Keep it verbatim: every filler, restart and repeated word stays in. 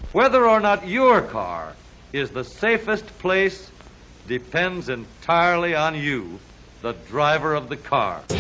Whether or not your car is the safest place depends entirely on you, the driver of the car.